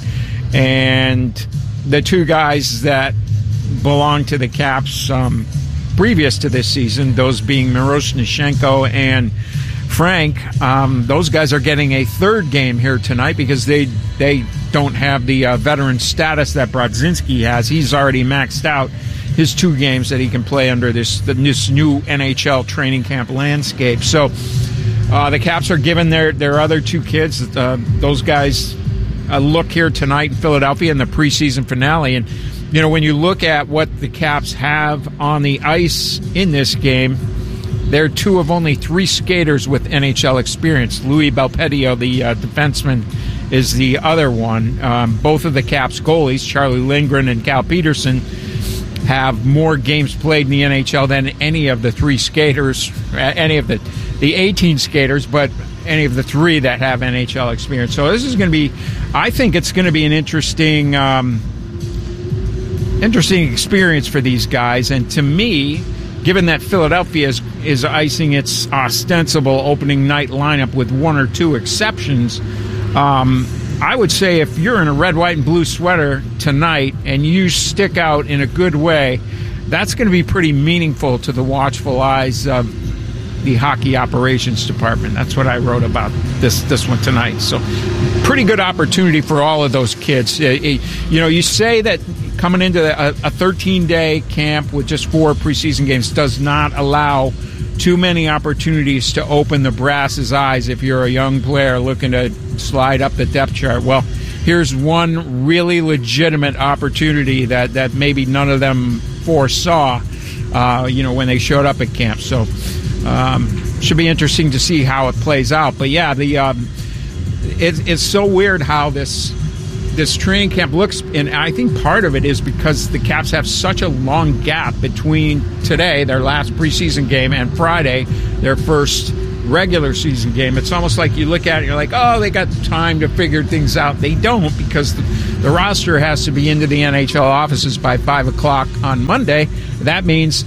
And the two guys that belong to the Caps um, previous to this season, those being Miroshnichenko and Frank, um, those guys are getting a third game here tonight because they they don't have the uh, veteran status that Brodzinski has. He's already maxed out his two games that he can play under this this new N H L training camp landscape. So uh, the Caps are giving their, their other two kids, uh, those guys, a look here tonight in Philadelphia in the preseason finale. And, you know, when you look at what the Caps have on the ice in this game, they're two of only three skaters with N H L experience. Louis Belpedio, the uh, defenseman, is the other one. Um, both of the Caps goalies, Charlie Lindgren and Cal Peterson, have more games played in the N H L than any of the three skaters, any of the, the eighteen skaters, but any of the three that have N H L experience. So this is going to be, I think it's going to be an interesting, um, interesting experience for these guys. And to me, given that Philadelphia is, is icing its ostensible opening night lineup with one or two exceptions, um, I would say if you're in a red, white, and blue sweater tonight and you stick out in a good way, that's going to be pretty meaningful to the watchful eyes of the hockey operations department. That's what I wrote about this this one tonight. So pretty good opportunity for all of those kids. You know, you say that coming into a thirteen-day camp with just four preseason games does not allow too many opportunities to open the brass's eyes if you're a young player looking to slide up the depth chart. Well, here's one really legitimate opportunity that, that maybe none of them foresaw, uh, you know, when they showed up at camp. So um, should be interesting to see how it plays out. But, yeah, the um, it, it's so weird how this this training camp looks, and I think part of it is because the Caps have such a long gap between today, their last preseason game, and Friday, their first regular season game. It's almost like you look at it and you're like, oh, they got time to figure things out. They don't, because the, the roster has to be into the N H L offices by five o'clock on Monday. That means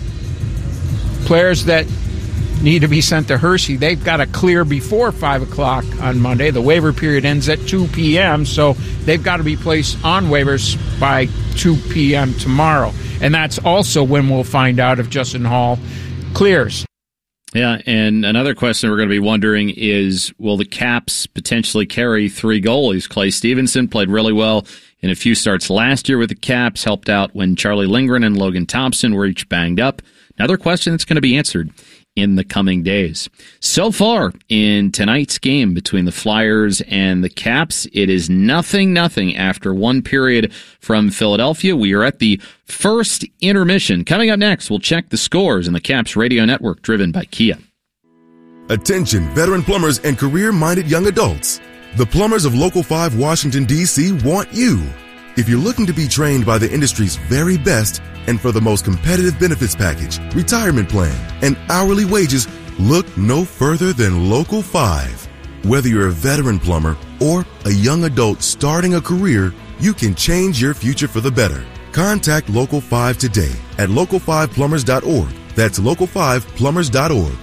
players that need to be sent to Hershey, they've got to clear before five o'clock on Monday. The waiver period ends at two p.m., so they've got to be placed on waivers by two p.m. tomorrow. And that's also when we'll find out if Justin Hall clears. Yeah, and another question we're going to be wondering is, will the Caps potentially carry three goalies? Clay Stevenson played really well in a few starts last year with the Caps, helped out when Charlie Lindgren and Logan Thompson were each banged up. Another question that's going to be answered in the coming days. So far in tonight's game between the Flyers and the Caps, it is nothing, nothing after one period from Philadelphia. We are at the first intermission. Coming up next, we'll check the scores in the Caps Radio Network, driven by Kia. Attention, veteran plumbers and career-minded young adults. The plumbers of Local five Washington, D C want you. If you're looking to be trained by the industry's very best and for the most competitive benefits package, retirement plan, and hourly wages, look no further than Local five. Whether you're a veteran plumber or a young adult starting a career, you can change your future for the better. Contact Local five today at local five plumbers dot org. That's local five plumbers dot org.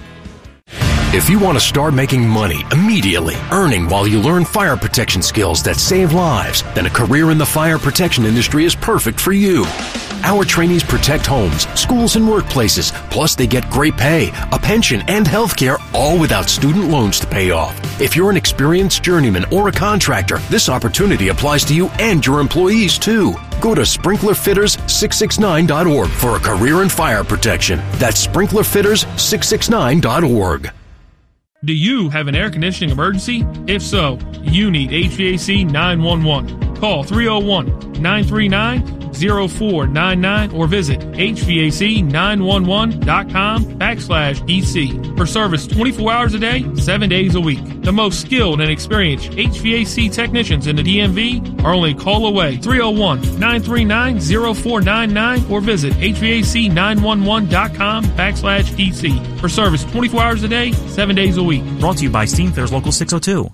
If you want to start making money immediately, earning while you learn fire protection skills that save lives, then a career in the fire protection industry is perfect for you. Our trainees protect homes, schools, and workplaces. Plus, they get great pay, a pension, and health care, all without student loans to pay off. If you're an experienced journeyman or a contractor, this opportunity applies to you and your employees, too. Go to sprinkler fitters six six nine dot org for a career in fire protection. That's sprinkler fitters six six nine dot org. Do you have an air conditioning emergency? If so, you need H V A C nine one one. Call three oh one, nine three nine, oh four nine nine or visit H V A C nine one one dot com backslash D C for service twenty-four hours a day, seven days a week. The most skilled and experienced H V A C technicians in the D M V are only a call away. three oh one, nine three nine, oh four nine nine or visit H V A C nine one one dot com backslash D C for service twenty-four hours a day, seven days a week. Brought to you by Steamfitters Local six oh two.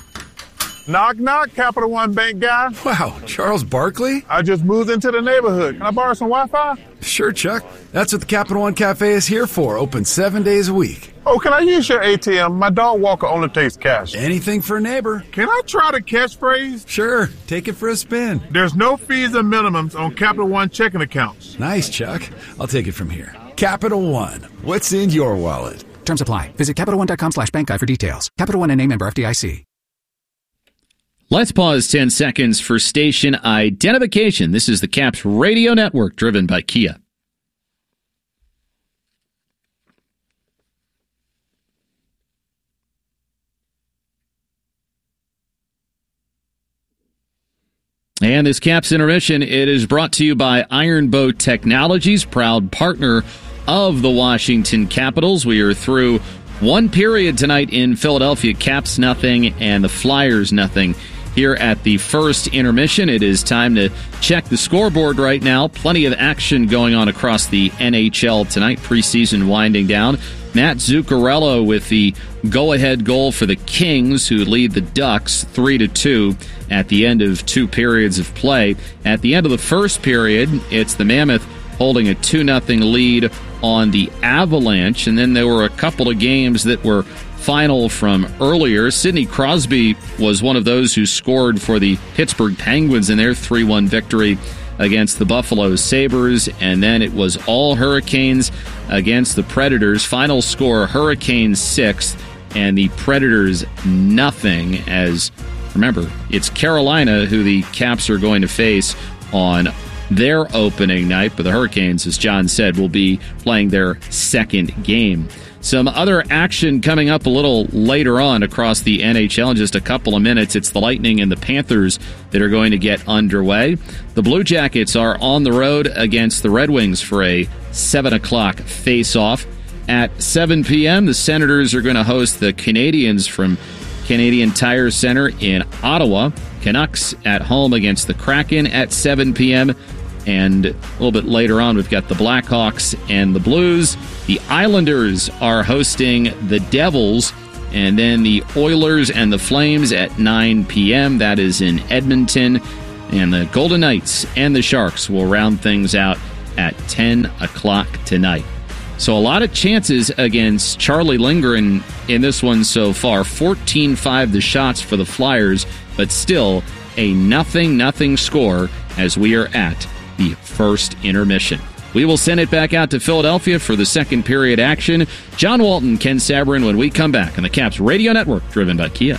Knock, knock, Capital One Bank guy. Wow, Charles Barkley? I just moved into the neighborhood. Can I borrow some Wi-Fi? Sure, Chuck. That's what the Capital One Cafe is here for, open seven days a week. Oh, can I use your A T M? My dog walker only takes cash. Anything for a neighbor. Can I try the catchphrase? Sure, take it for a spin. There's no fees and minimums on Capital One checking accounts. Nice, Chuck. I'll take it from here. Capital One, what's in your wallet? Terms apply. Visit Capital One dot com slash bank guide for details. Capital One and name member F D I C. Let's pause ten seconds for station identification. This is the Caps Radio Network, driven by Kia. And this Caps intermission, it is brought to you by Iron Bow Technologies, proud partner of the Washington Capitals. We are through one period tonight in Philadelphia, Caps nothing and the Flyers nothing. Here at the first intermission, it is time to check the scoreboard right now. Plenty of action going on across the N H L tonight, preseason winding down. Matt Zuccarello with the go-ahead goal for the Kings, who lead the Ducks three to two at the end of two periods of play. At the end of the first period, it's the Mammoth holding a two nothing lead on the Avalanche, and then there were a couple of games that were final from earlier. Sidney Crosby was one of those who scored for the Pittsburgh Penguins in their three one victory against the Buffalo Sabres, and then it was all Hurricanes against the Predators. Final score, Hurricanes six and the Predators nothing, as remember, it's Carolina who the Caps are going to face on their opening night. But the Hurricanes, as John said, will be playing their second game. Some other action coming up a little later on across the N H L in just a couple of minutes. It's the Lightning and the Panthers that are going to get underway. The Blue Jackets are on the road against the Red Wings for a seven o'clock face-off. At seven p.m., the Senators are going to host the Canadiens from Canadian Tire Center in Ottawa. Canucks at home against the Kraken at seven p.m., and a little bit later on, we've got the Blackhawks and the Blues. The Islanders are hosting the Devils, and then the Oilers and the Flames at nine p.m. That is in Edmonton. And the Golden Knights and the Sharks will round things out at ten o'clock tonight. So a lot of chances against Charlie Lindgren in this one so far. fourteen five the shots for the Flyers, but still a nothing nothing score as we are at the first intermission. We will send it back out to Philadelphia for the second period action. John Walton, Ken Sabrin when we come back on the Caps Radio Network, driven by Kia.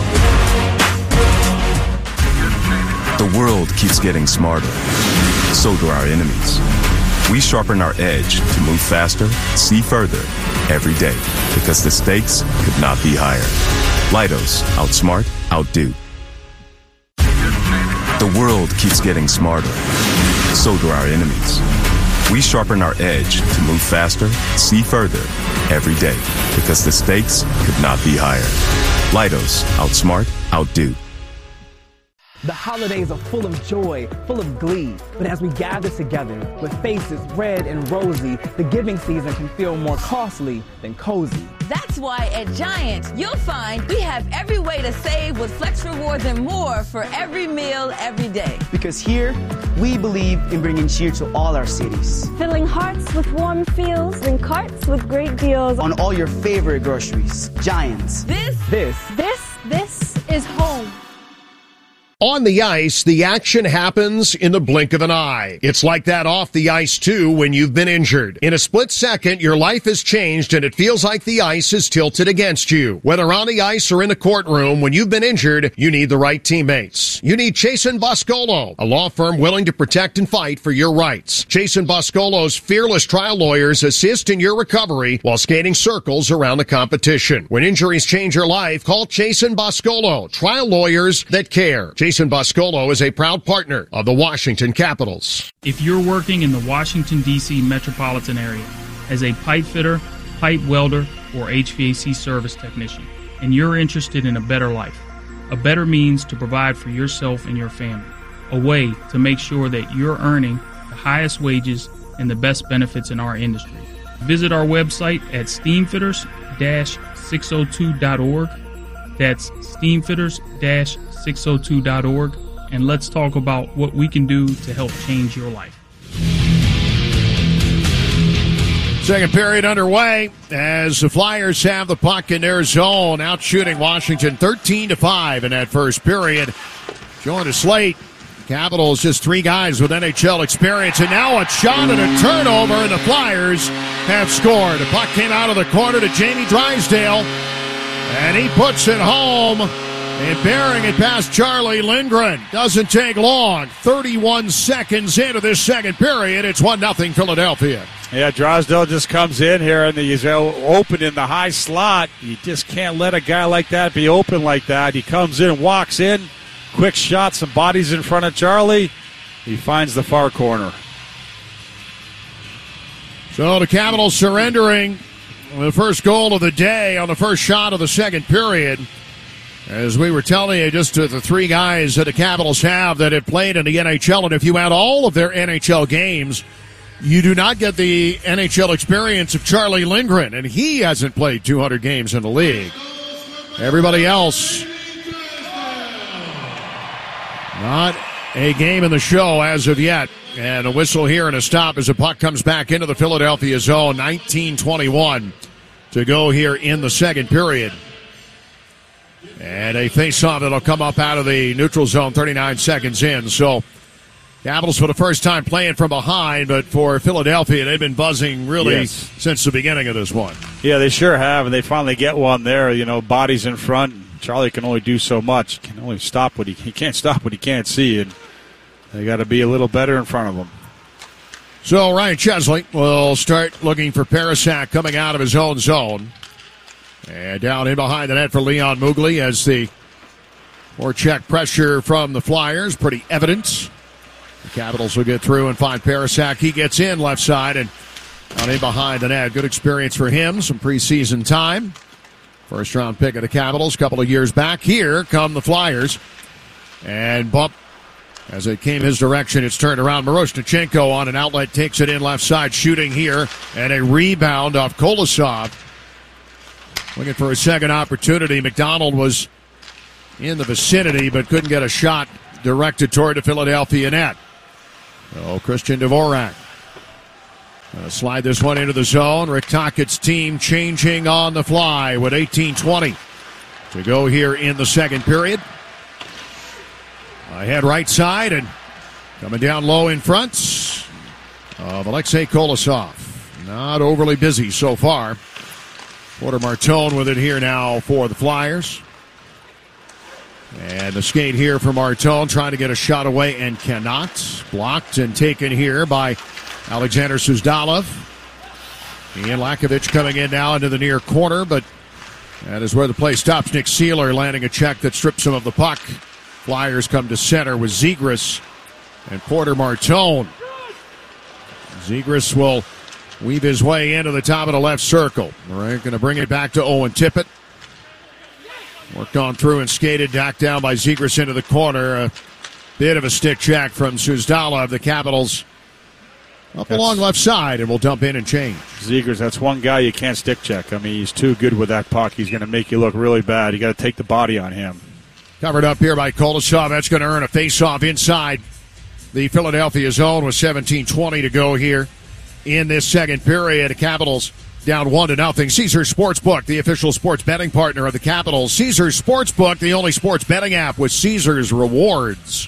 The world keeps getting smarter. So do our enemies. We sharpen our edge to move faster, see further, every day. Because the stakes could not be higher. Leidos, outsmart, outdo. The world keeps getting smarter. So do our enemies. We sharpen our edge to move faster, see further, every day. Because the stakes could not be higher. Leidos, outsmart, outdo. The holidays are full of joy, full of glee. But as we gather together with faces red and rosy, the giving season can feel more costly than cozy. That's why at Giant, you'll find we have every way to save with Flex Rewards and more for every meal, every day. Because here, we believe in bringing cheer to all our cities. Filling hearts with warm feels and carts with great deals. On all your favorite groceries. Giants. This, this, this, this is home. On the ice, the action happens in the blink of an eye. It's like that off the ice, too, when you've been injured. In a split second, your life has changed, and it feels like the ice is tilted against you. Whether on the ice or in the courtroom, when you've been injured, you need the right teammates. You need Chasen Boscolo, a law firm willing to protect and fight for your rights. Chasen Boscolo's fearless trial lawyers assist in your recovery while skating circles around the competition. When injuries change your life, call Chasen Boscolo, trial lawyers that care. Chasen Boscolo is a proud partner of the Washington Capitals. If you're working in the Washington, D C metropolitan area as a pipe fitter, pipe welder, or H V A C service technician, and you're interested in a better life, a better means to provide for yourself and your family, a way to make sure that you're earning the highest wages and the best benefits in our industry. Visit our website at steamfitters dash six oh two dot org. That's steamfitters dash six oh two dot org, and let's talk about what we can do to help change your life. Second period underway as the Flyers have the puck in their zone, out shooting Washington thirteen to five in that first period. Join us late. Capitals just three guys with N H L experience, and now a shot and a turnover, and the Flyers have scored. The puck came out of the corner to Jamie Drysdale, and he puts it home. And bearing it past Charlie Lindgren. Doesn't take long. thirty-one seconds into this second period. It's one nothing Philadelphia. Yeah, Drysdale just comes in here and he's open in the high slot. You just can't let a guy like that be open like that. He comes in, walks in, quick shot, some bodies in front of Charlie. He finds the far corner. So the Capitals surrendering the first goal of the day on the first shot of the second period. As we were telling you, just to the three guys that the Capitals have that have played in the N H L, and if you add all of their N H L games, you do not get the N H L experience of Charlie Lindgren, and he hasn't played two hundred games in the league. Everybody else, not a game in the show as of yet. And a whistle here and a stop as the puck comes back into the Philadelphia zone. nineteen twenty-one to go here in the second period. And a face-off that'll come up out of the neutral zone thirty-nine seconds in. So Capitals for the first time playing from behind, but for Philadelphia, they've been buzzing really yes. since the beginning of this one. Yeah, they sure have, and they finally get one there. You know, bodies in front. Charlie can only do so much. He can only stop what he, he can't stop what he can't see. And They got to be a little better in front of them. So Ryan Chesley will start looking for Parasak coming out of his own zone. And down in behind the net for Leon Mugli as the forecheck pressure from the Flyers, pretty evident. The Capitals will get through and find Parasak. He gets in left side and down in behind the net. Good experience for him, some preseason time. First round pick of the Capitals a couple of years back. Here come the Flyers. And bump. As it came his direction, it's turned around. Miroshnichenko on an outlet, takes it in left side, shooting here, and a rebound off Kolosov. Looking for a second opportunity. McDonald was in the vicinity, but couldn't get a shot directed toward the Philadelphia net. Oh, Christian Dvorak. Uh, slide this one into the zone. Rick Tockett's team changing on the fly with eighteen twenty to go here in the second period. Ahead right side and coming down low in front of Alexei Kolosov. Not overly busy so far. Porter Martone with it here now for the Flyers. And the skate here for Martone, trying to get a shot away and cannot. Blocked and taken here by Alexander Suzdalov. Ian Lakovic coming in now into the near corner, but that is where the play stops. Nick Seeler landing a check that strips him of the puck. Flyers come to center with Zegras and Porter Martone. Zegras will weave his way into the top of the left circle. All right, going to bring it back to Owen Tippett. Worked on through and skated back down by Zegras into the corner. A bit of a stick check from Suzdalov. The Capitals up that's, along left side, and will dump in and change. Zegras, that's one guy you can't stick check. I mean, he's too good with that puck. He's going to make you look really bad. You got to take the body on him. Covered up here by Kolosov. That's going to earn a face-off inside the Philadelphia zone with seventeen twenty to go here in this second period. The Capitals down one to nothing. Caesars Sportsbook, the official sports betting partner of the Capitals. Caesars Sportsbook, the only sports betting app with Caesars rewards.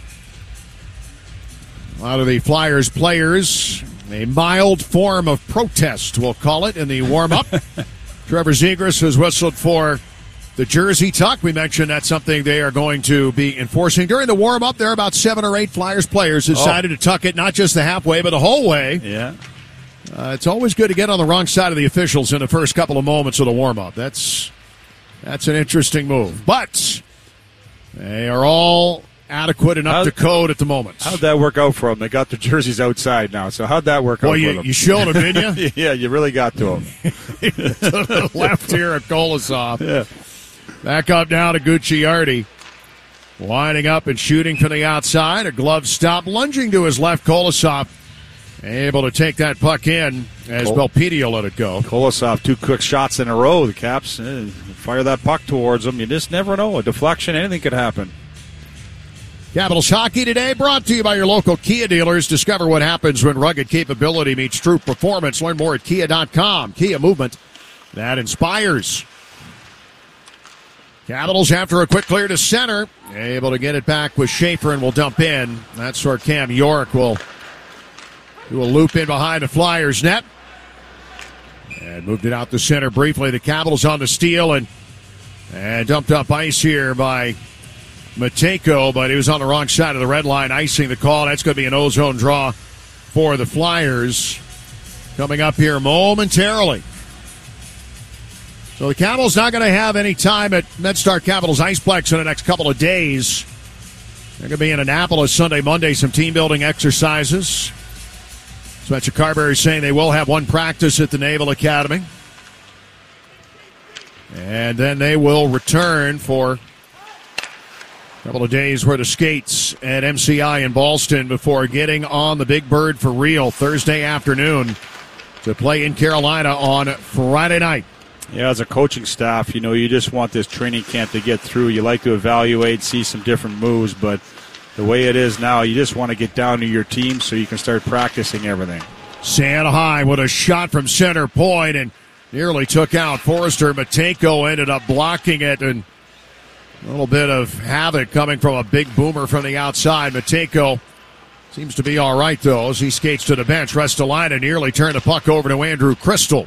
A lot of the Flyers players, a mild form of protest, we'll call it, in the warm-up. Trevor Zegras has whistled for the jersey tuck. We mentioned that's something they are going to be enforcing. During the warm-up, there are about seven or eight Flyers players who decided oh. to tuck it, not just the halfway, but the whole way. Yeah. Uh, it's always good to get on the wrong side of the officials in the first couple of moments of the warm-up. That's, that's an interesting move. But they are all adequate and up How, to code at the moment. How'd that work out for them? They got their jerseys outside now, so how'd that work well, out you, for them? You showed them, didn't you? Yeah, you really got to them. To the left here at Kolosov. Yeah. Back up now to Gucciardi. Winding up and shooting from the outside. A glove stop. Lunging to his left, Kolosov. Able to take that puck in as Kol- Belpedio let it go. Kolosov, two quick shots in a row. The Caps eh, fire that puck towards him. You just never know. A deflection, anything could happen. Capitals Hockey today brought to you by your local Kia dealers. Discover what happens when rugged capability meets true performance. Learn more at kia dot com. Kia, movement that inspires. Capitals, after a quick clear to center, able to get it back with Schaefer and will dump in. That's where Cam York will do a loop in behind the Flyers net. And moved it out the center briefly. The Capitals on the steal and, and dumped up ice here by Matejko, but he was on the wrong side of the red line, icing the call. That's going to be an ozone draw for the Flyers coming up here momentarily. So the Capitals not going to have any time at MedStar Capitals Iceplex in the next couple of days. They're going to be in Annapolis Sunday, Monday, some team-building exercises. Spencer Carberry saying they will have one practice at the Naval Academy. And then they will return for a couple of days worth of skates at M C I in Ballston before getting on the Big Bird for real Thursday afternoon to play in Carolina on Friday night. Yeah, as a coaching staff, you know, you just want this training camp to get through. You like to evaluate, see some different moves, but the way it is now, you just want to get down to your team so you can start practicing everything. Sanheim with a shot from center point and nearly took out Forrester. Matejko ended up blocking it, and a little bit of havoc coming from a big boomer from the outside. Matejko seems to be all right, though, as he skates to the bench. Ristolainen nearly turned the puck over to Andrew Crystal.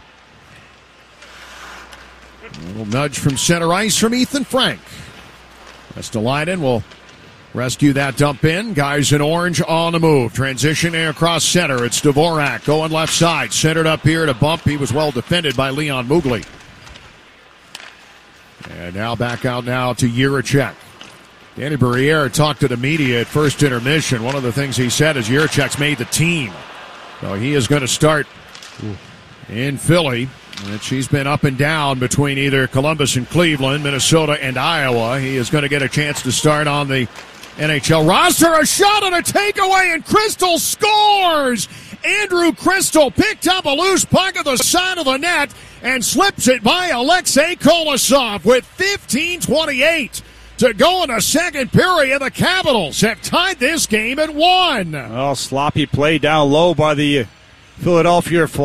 A little nudge from center ice from Ethan Frank. Ristolainen will rescue that dump in. Guys in orange on the move. Transitioning across center. It's Dvorak going left side. Centered up here to bump. He was well defended by Leon Mugli. And now back out now to Jiricek. Danny Briere talked to the media at first intermission. One of the things he said is Jiricek's made the team. So he is going to start in Philly. And she's been up and down between either Columbus and Cleveland, Minnesota and Iowa. He is going to get a chance to start on the N H L roster. A shot and a takeaway, and Crystal scores! Andrew Crystal picked up a loose puck at the side of the net and slips it by Alexei Kolosov with fifteen twenty-eight to go in the second period. The Capitals have tied this game at one. Well, sloppy play down low by the Philadelphia Flyers.